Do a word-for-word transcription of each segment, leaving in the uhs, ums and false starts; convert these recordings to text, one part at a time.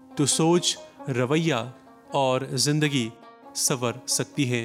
तो सोच, रवैया और जिंदगी संवर सकती है।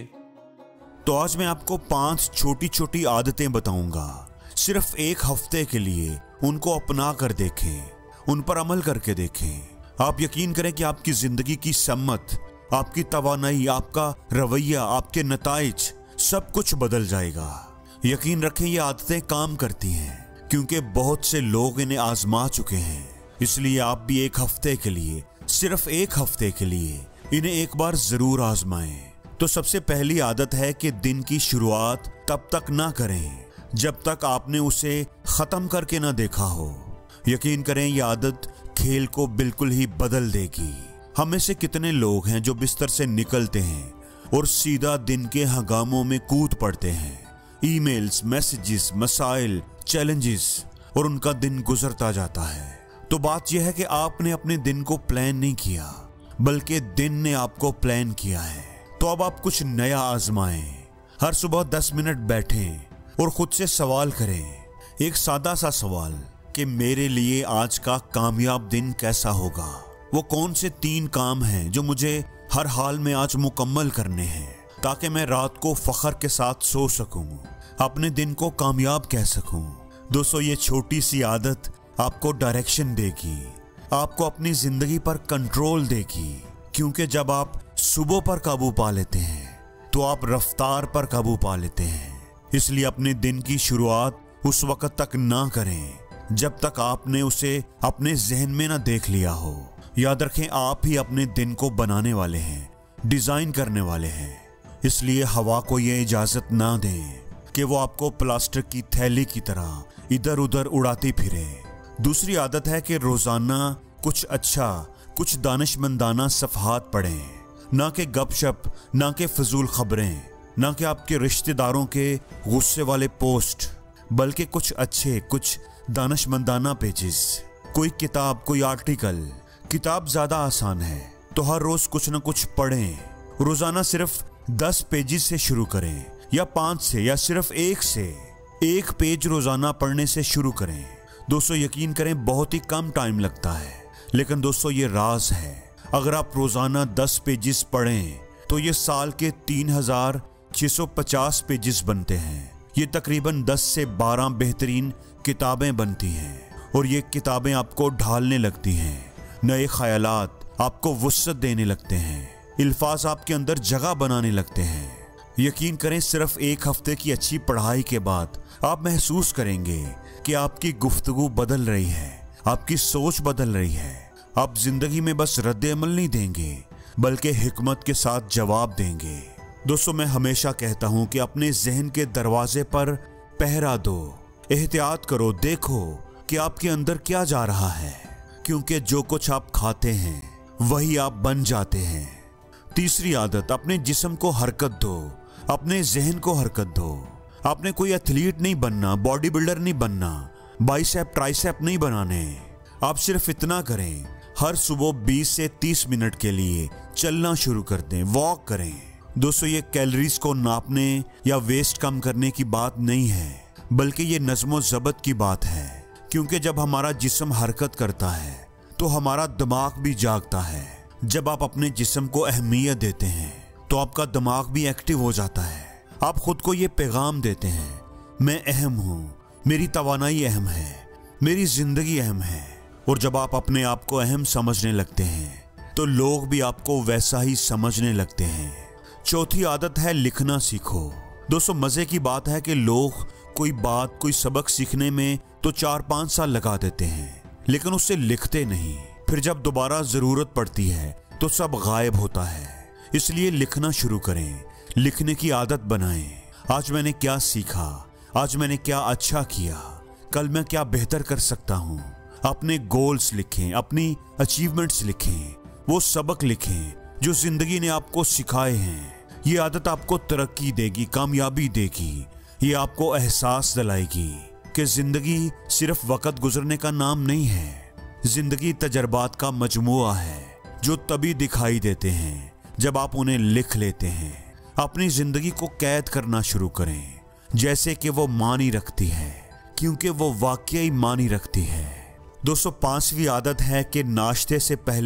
तो आज मैं आपको पांच छोटी छोटी आदतें बताऊंगा। सिर्फ एक हफ्ते के लिए उनको अपना कर देखें, उन पर अमल करके देखें। आप यकीन करें कि आपकी जिंदगी की सम्मत, आपकी तवानाई, आपका रवैया, आपके नताइज सब कुछ बदल जाएगा। यकीन रखें ये आदतें काम करती हैं, क्योंकि बहुत से लोग इन्हें आजमा चुके हैं। इसलिए आप भी एक हफ्ते के लिए, सिर्फ एक हफ्ते के लिए इन्हें एक बार जरूर आजमाएं। तो सबसे पहली आदत है कि दिन की शुरुआत तब तक ना करें जब तक आपने उसे खत्म करके ना देखा हो। यकीन करें ये आदत खेल को बिल्कुल ही बदल देगी। हम में से कितने लोग हैं जो बिस्तर से निकलते हैं और सीधा दिन के हंगामों में कूद पड़ते हैं। ईमेल्स, मैसेजेस, मसाइल, चैलेंजेस, और उनका दिन गुजरता जाता है। तो बात यह है कि आपने अपने दिन को प्लान नहीं किया, बल्कि दिन ने आपको प्लान किया है। तो अब आप कुछ नया आजमाएं। हर सुबह दस मिनट बैठें और खुद से सवाल करें, एक सादा सा सवाल कि मेरे लिए आज का कामयाब दिन कैसा होगा। वो कौन से तीन काम हैं जो मुझे हर हाल में आज मुकम्मल करने हैं, ताकि मैं रात को फख्र के साथ सो सकूं, अपने दिन को कामयाब कह सकूं। दोस्तों, ये छोटी सी आदत आपको डायरेक्शन देगी, आपको अपनी जिंदगी पर कंट्रोल देगी। क्योंकि जब आप सुबह पर काबू पा लेते हैं तो आप रफ्तार पर काबू पा लेते हैं। इसलिए अपने दिन की शुरुआत उस वक्त तक ना करें जब तक आपने उसे अपने जहन में ना देख लिया हो। याद रखें, आप ही अपने दिन को बनाने वाले हैं, डिजाइन करने वाले हैं। इसलिए हवा को ये इजाजत ना दें कि वो आपको प्लास्टिक की थैली की तरह इधर उधर उड़ाती फिरे। दूसरी आदत है कि रोजाना कुछ अच्छा, कुछ दानिशमंदाना सफ़हात पढ़ें। ना कि गपशप, ना कि फजूल खबरें, ना कि आपके रिश्तेदारों के गुस्से वाले पोस्ट, बल्कि कुछ अच्छे, कुछ दानिशमंदाना पेजेस। कोई किताब, कोई आर्टिकल। किताब ज्यादा आसान है तो हर रोज कुछ न कुछ पढ़ें। रोजाना सिर्फ दस पेजेस से शुरू करें, या पांच से, या सिर्फ एक से। एक पेज रोजाना पढ़ने से शुरू करें। दोस्तों, यकीन करें बहुत ही कम टाइम लगता है, लेकिन दोस्तों ये राज है। अगर आप रोजाना दस पेजेस पढ़ें तो ये साल के तीन हजार छह सौ पचास पेजेस बनते हैं। ये तकरीबन दस से बारह बेहतरीन किताबें बनती हैं, और ये किताबें आपको ढालने लगती हैं। नए ख्यालात आपको वुस्सत देने लगते हैं, अल्फाज आपके अंदर जगह बनाने लगते हैं। यकीन करें, सिर्फ एक हफ्ते की अच्छी पढ़ाई के बाद आप महसूस करेंगे कि आपकी गुफ्तगू बदल रही है, आपकी सोच बदल रही है। आप जिंदगी में बस रद्द अमल नहीं देंगे, बल्कि हिकमत के साथ जवाब देंगे। दोस्तों, मैं हमेशा कहता हूं कि अपने जहन के दरवाजे पर पहरा दो, एहतियात करो, देखो कि आपके अंदर क्या जा रहा है, क्योंकि जो कुछ आप खाते हैं वही आप बन जाते हैं। तीसरी आदत, अपने जिस्म को हरकत दो, अपने जहन को हरकत दो। आपने कोई एथलीट नहीं बनना, बॉडी बिल्डर नहीं बनना, बाइसेप ट्राइसेप नहीं बनाने। आप सिर्फ इतना करें, हर सुबह बीस से तीस मिनट के लिए चलना शुरू कर दें, वॉक करें। दोस्तों, ये कैलोरीज को नापने या वेस्ट कम करने की बात नहीं है, बल्कि ये नज़्मो ज़ब्त की बात है। क्योंकि जब हमारा जिस्म हरकत करता है तो हमारा दिमाग भी जागता है। जब आप अपने जिस्म को अहमियत देते हैं तो आपका दिमाग भी एक्टिव हो जाता है। आप खुद को ये पैगाम देते हैं, मैं अहम हूँ, मेरी तवानाई अहम है, मेरी जिंदगी अहम है। और जब आप अपने आप को अहम समझने लगते हैं तो लोग भी आपको वैसा ही समझने लगते हैं। चौथी आदत है लिखना सीखो। दोस्तों, मजे की बात है कि लोग कोई बात, कोई सबक सीखने में तो चार पांच साल लगा देते हैं, लेकिन उससे लिखते नहीं। फिर जब दोबारा जरूरत पड़ती है तो सब गायब होता है। इसलिए लिखना शुरू करें, लिखने की आदत बनाएं। आज मैंने क्या सीखा, आज मैंने क्या अच्छा किया, कल मैं क्या बेहतर कर सकता हूँ। अपने गोल्स लिखें, अपनी अचीवमेंट्स लिखें, वो सबक लिखें जो जिंदगी ने आपको सिखाए हैं। ये आदत आपको तरक्की देगी, कामयाबी देगी। ये आपको एहसास दिलाएगी कि जिंदगी सिर्फ वक्त गुजरने का नाम नहीं है। जिंदगी तजर्बात का मजमुआ है जो तभी दिखाई देते हैं जब आप उन्हें लिख लेते हैं। अपनी जिंदगी को कैद करना शुरू करें, जैसे कि वो मानी रखती है, क्योंकि वो वाकई मानी रखती है। दोस्तों, पांचवी आदत है कि नाश्ते से पहले